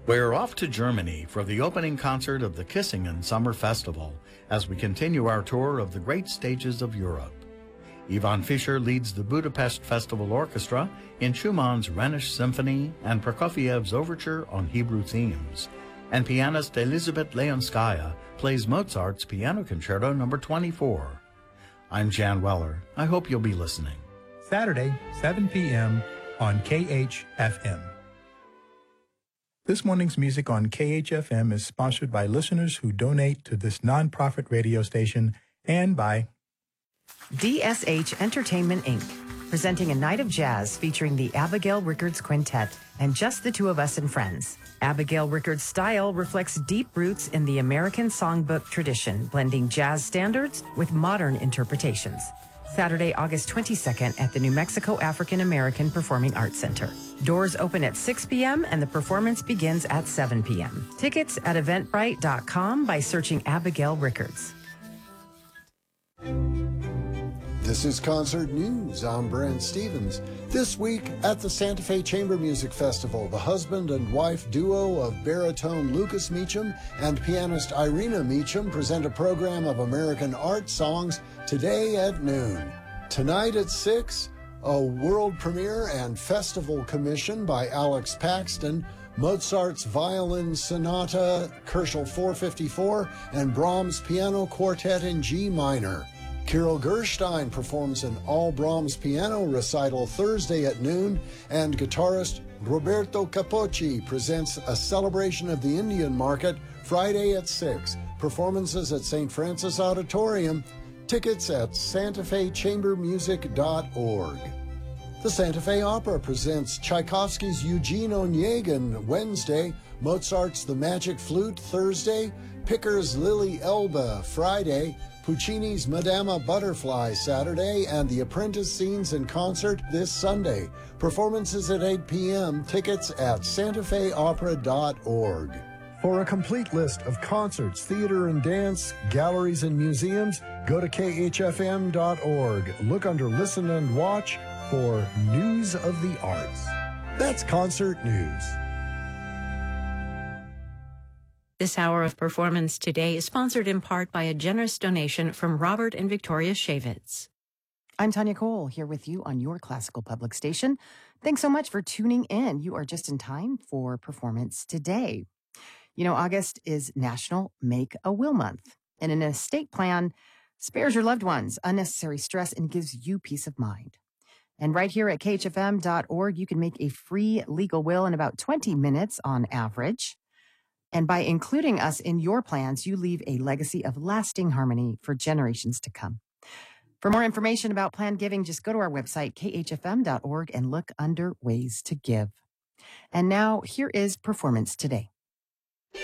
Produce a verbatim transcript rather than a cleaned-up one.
We're off to Germany for the opening concert of the Kissingen Summer Festival as we continue our tour of the great stages of Europe. Ivan Fischer leads the Budapest Festival Orchestra in Schumann's Rhenish Symphony and Prokofiev's Overture on Hebrew themes. And pianist Elizabeth Leonskaya plays Mozart's Piano Concerto number twenty-four. I'm Jan Weller. I hope you'll be listening. Saturday, seven p.m. on K H F M. This morning's music on K H F M is sponsored by listeners who donate to this nonprofit radio station and by D S H Entertainment, Incorporated, presenting a night of jazz featuring the Abigail Rickards Quintet and Just the Two of Us and Friends. Abigail Rickards' style reflects deep roots in the American songbook tradition, blending jazz standards with modern interpretations. Saturday, August twenty-second at the New Mexico African American Performing Arts Center. Doors open at six p.m. and the performance begins at seven p.m. Tickets at eventbrite dot com by searching Abigail Rickards. This is Concert News. I'm Brent Stevens. This week at the Santa Fe Chamber Music Festival, the husband and wife duo of baritone Lucas Meacham and pianist Irina Meacham present a program of American art songs today at noon. Tonight at six, a world premiere and festival commission by Alex Paxton, Mozart's Violin Sonata, Kerschel four fifty-four, and Brahms Piano Quartet in G minor. Kirill Gerstein performs an all Brahms piano recital Thursday at noon, and guitarist Roberto Capocci presents a celebration of the Indian market Friday at six. Performances at Saint Francis Auditorium. Tickets at santa fe chamber music dot org. The Santa Fe Opera presents Tchaikovsky's Eugene Onegin Wednesday, Mozart's The Magic Flute Thursday, Picker's Lily Elba Friday, Puccini's Madama Butterfly Saturday, and The Apprentice Scenes in Concert this Sunday. Performances at eight p.m. Tickets at santa fe opera dot org. For a complete list of concerts, theater and dance, galleries and museums, go to K H F M dot org. Look under Listen and Watch for News of the Arts. That's Concert News. This hour of Performance Today is sponsored in part by a generous donation from Robert and Victoria Shavitz. I'm Tanya Cole, here with you on your classical public station. Thanks so much for tuning in. You are just in time for Performance Today. You know, August is National Make a Will Month, and an estate plan spares your loved ones unnecessary stress and gives you peace of mind. And right here at K H F M dot org, you can make a free legal will in about twenty minutes on average. And by including us in your plans, you leave a legacy of lasting harmony for generations to come. For more information about plan giving, just go to our website, K H F M dot org, and look under Ways to Give. And now, here is Performance Today.